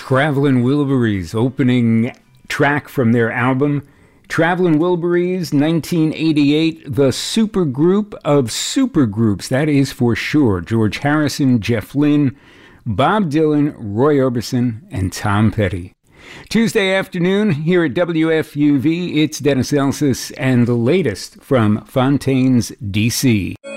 Travelin' Wilburys, opening track from their album Travelin' Wilburys 1988, the supergroup of supergroups, that is for sure. George Harrison, Jeff Lynne, Bob Dylan, Roy Orbison, and Tom Petty. Tuesday afternoon here at WFUV, it's Dennis Elsas and the latest from Fontaines, D.C.